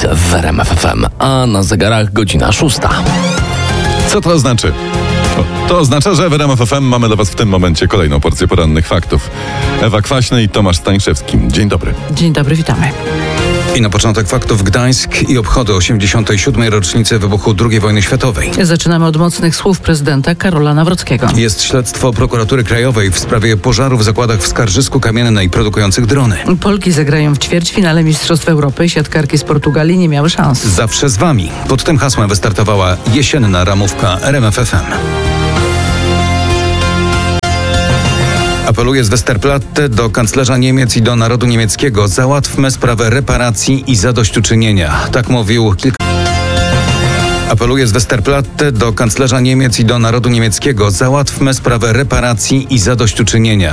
Kiss w RMF FM, a na zegarach godzina 6. Co to oznacza? To oznacza, że w RMF FM mamy dla Was w tym momencie kolejną porcję porannych faktów. Ewa Kwaśny i Tomasz Stańszewski. Dzień dobry. Dzień dobry, witamy. I na początek faktów Gdańsk i obchody 87. rocznicy wybuchu II wojny światowej. Zaczynamy od mocnych słów prezydenta Karola Nawrockiego. Jest śledztwo Prokuratury Krajowej w sprawie pożaru w zakładach w Skarżysku Kamiennej produkujących drony. Polki zagrają w ćwierćfinale Mistrzostw Europy. Siatkarki z Portugalii nie miały szans. Zawsze z Wami. Pod tym hasłem wystartowała jesienna ramówka RMF FM. Apeluje z Westerplatte do kanclerza Niemiec i do narodu niemieckiego: załatwmy sprawę reparacji i zadośćuczynienia. Tak mówił Apeluje z Westerplatte do kanclerza Niemiec i do narodu niemieckiego: załatwmy sprawę reparacji i zadośćuczynienia.